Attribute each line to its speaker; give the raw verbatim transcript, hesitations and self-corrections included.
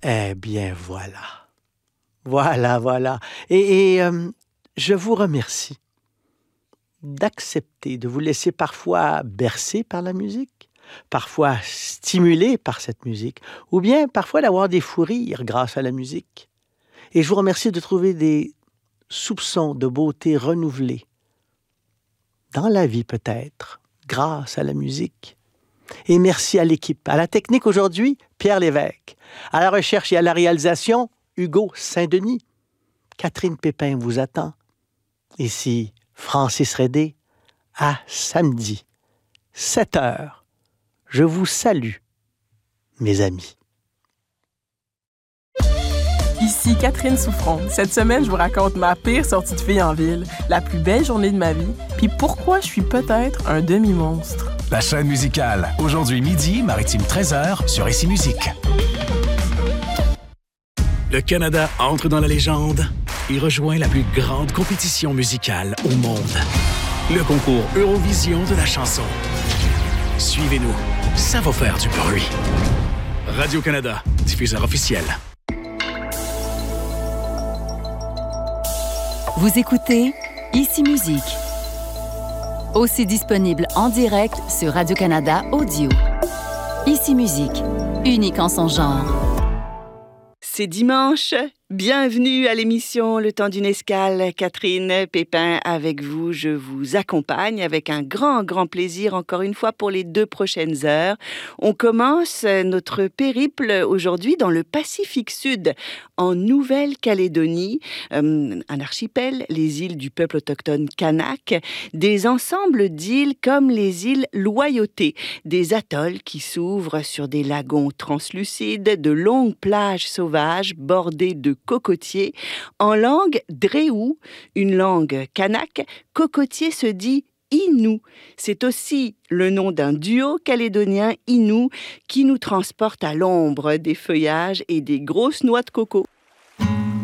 Speaker 1: Eh bien, voilà. Voilà, voilà. Et, et euh, je vous remercie d'accepter de vous laisser parfois bercer par la musique, parfois stimulé par cette musique, ou bien parfois d'avoir des fous rires grâce à la musique. Et je vous remercie de trouver des soupçons de beauté renouvelés dans la vie peut-être, grâce à la musique. Et merci à l'équipe. À la technique aujourd'hui, Pierre Lévesque. À la recherche et à la réalisation, Hugo Saint-Denis. Catherine Pépin vous attend. Ici, Francis Redé. À samedi, sept heures. Je vous salue, mes amis.
Speaker 2: Ici Catherine Souffron. Cette semaine, je vous raconte ma pire sortie de fille en ville, la plus belle journée de ma vie, puis pourquoi je suis peut-être un demi-monstre.
Speaker 3: La chaîne musicale. Aujourd'hui midi, Maritime treize heures sur Ici Musique. Le Canada entre dans la légende et rejoint la plus grande compétition musicale au monde. Le concours Eurovision de la chanson. Suivez-nous, ça va faire du bruit. Radio-Canada, diffuseur officiel.
Speaker 4: Vous écoutez Ici Musique. Aussi disponible en direct sur Radio-Canada Audio. Ici Musique, unique en son genre.
Speaker 5: C'est dimanche. Bienvenue à l'émission Le temps d'une escale. Catherine Pépin avec vous. Je vous accompagne avec un grand, grand plaisir encore une fois pour les deux prochaines heures. On commence notre périple aujourd'hui dans le Pacifique Sud, en Nouvelle-Calédonie, euh, un archipel, les îles du peuple autochtone Kanak, des ensembles d'îles comme les îles Loyauté, des atolls qui s'ouvrent sur des lagons translucides, de longues plages sauvages bordées de cocotier. En langue dréou, une langue kanak, cocotier se dit Innu. C'est aussi le nom d'un duo calédonien Innu qui nous transporte à l'ombre des feuillages et des grosses noix de coco.